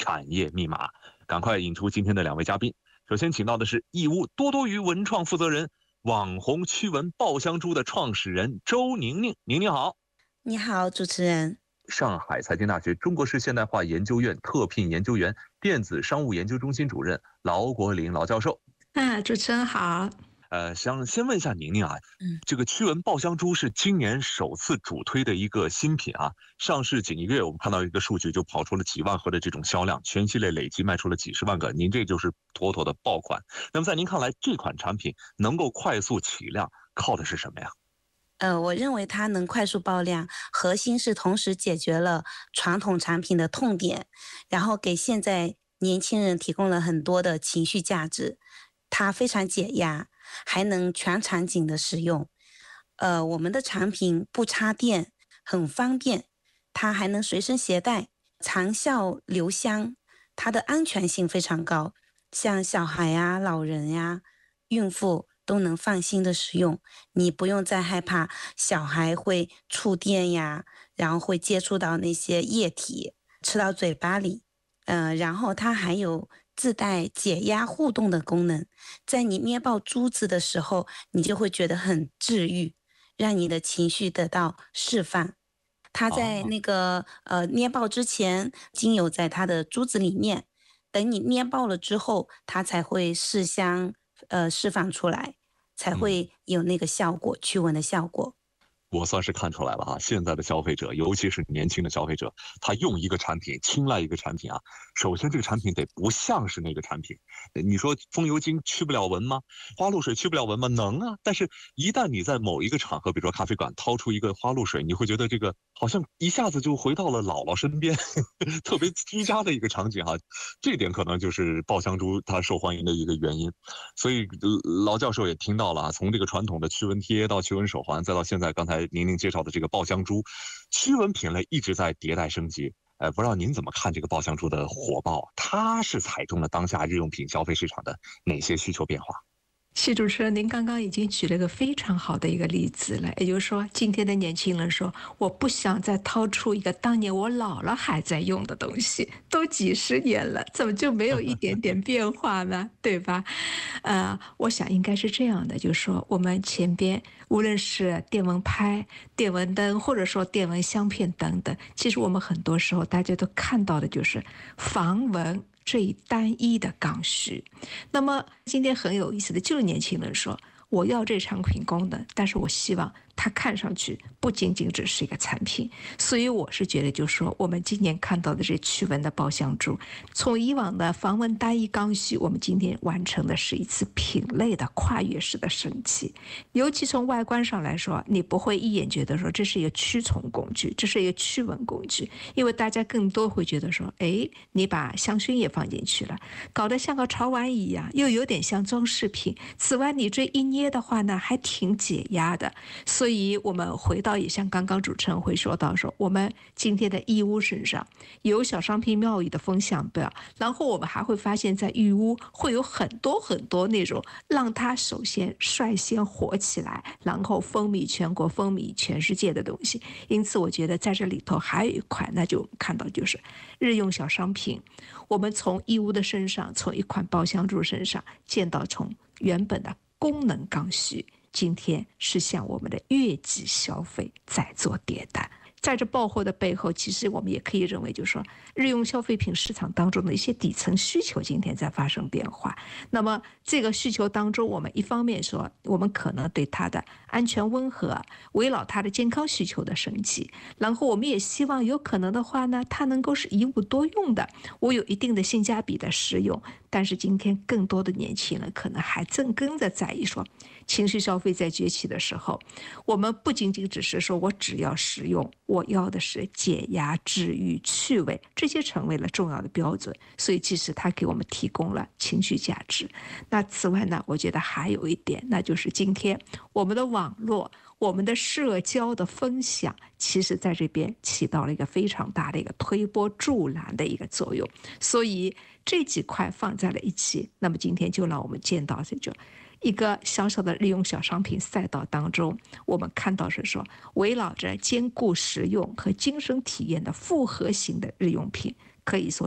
产业密码。赶快引出今天的两位嘉宾。首先请到的是义乌多多鱼文创负责人、网红驱蚊爆香珠的创始人周宁宁。宁宁好。 你好，主持人。 上海财经大学中国式现代化研究院特聘研究员、电子商务研究中心主任劳国林劳教授。 主持人好。 想先问一下宁宁啊，这个驱蚊爆香珠是今年首次主推的一个新品啊，上市仅1个月，我们看到一个数据就跑出了几万盒的这种销量，全系列累计卖出了几十万个，您这就是妥妥的爆款。那么在您看来，这款产品能够快速起量，靠的是什么呀？ 我认为它能快速爆量，核心是同时解决了传统产品的痛点，然后给现在年轻人提供了很多的情绪价值。它非常解压，还能全场景的使用。我们的产品不插电，很方便，它还能随身携带，长效留香，它的安全性非常高，像小孩呀、老人呀、孕妇都能放心的使用。你不用再害怕小孩会触电呀，然后会接触到那些液体，吃到嘴巴里。然后它还有自带解压互动的功能，在你捏爆珠子的时候，你就会觉得很治愈，让你的情绪得到释放。它在那个捏爆之前，精油在它的珠子里面，等你捏爆了之后，它才会释香释放出来，才会有那个效果，驱蚊的效果。 我算是看出来了哈，现在的消费者，尤其是年轻的消费者，他用一个产品，青睐一个产品啊，首先这个产品得不像是那个产品。你说风油精驱不了蚊吗？花露水驱不了蚊吗？能啊，但是一旦你在某一个场合，比如说咖啡馆掏出一个花露水，你会觉得这个好像一下子就回到了姥姥身边，特别居家的一个场景哈。这点可能就是爆香珠它受欢迎的一个原因。所以劳教授也听到了啊，从这个传统的驱蚊贴到驱蚊手环，再到现在刚才宁宁介绍的这个爆香珠，驱蚊品类一直在迭代升级。不知道您怎么看这个爆香珠的火爆？它是踩中了当下日用品消费市场的哪些需求变化？ 谢主持人，您刚刚已经举了一个非常好的一个例子了，也就是说，今天的年轻人说，我不想再掏出一个当年我姥姥还在用的东西，都几十年了，怎么就没有一点点变化呢？对吧？我想应该是这样的，就是说，我们前边无论是电蚊拍、电蚊灯，或者说电蚊香片等等，其实我们很多时候大家都看到的就是防蚊这一单一的刚需。那么今天很有意思的就是年轻人说，我要这产品功能，但是我希望它看上去不仅仅只是一个产品。所以我是觉得就是说，我们今年看到的这驱蚊的爆香珠，从以往的防蚊单一刚需，我们今天完成的是一次品类的跨越式的升级。尤其从外观上来说，你不会一眼觉得说这是一个驱虫工具，这是一个驱蚊工具，因为大家更多会觉得说，你把香薰也放进去了，搞得像个潮玩一样，又有点像装饰品。此外，你这一捏的话呢，还挺解压的。所以我们回到也像刚刚主持人会说到说，我们今天的义乌身上有小商品贸易的风向标，然后我们还会发现在义乌会有很多很多那种让它首先率先火起来，然后风靡全国、风靡全世界的东西。因此我觉得在这里头还有一块，那就看到就是日用小商品，我们从义乌的身上，从一款爆香珠身上见到从原本的功能刚需，今天是向我们的月季消费在做迭代。在这爆火的背后，其实我们也可以认为，就是说日用消费品市场当中的一些底层需求今天在发生变化。那么这个需求当中，我们一方面说，我们可能对它的安全温和、围绕它的健康需求的升级，然后我们也希望有可能的话呢，它能够是一物多用的，我有一定的性价比的使用。但是今天更多的年轻人可能还正跟着在意说，情绪消费在崛起的时候，我们不仅仅只是说我只要实用，我要的是解压、治愈、趣味，这些成为了重要的标准。所以其实它给我们提供了情绪价值。那此外呢，我觉得还有一点，那就是今天我们的网络、我们的社交的分享，其实在这边起到了一个非常大的一个推波助澜的一个作用。所以这几块放在了一起，那么今天就让我们见到这种一个小小的日用小商品赛道当中，我们看到是说，围绕着兼顾实用和精神体验的复合型的日用品，可以说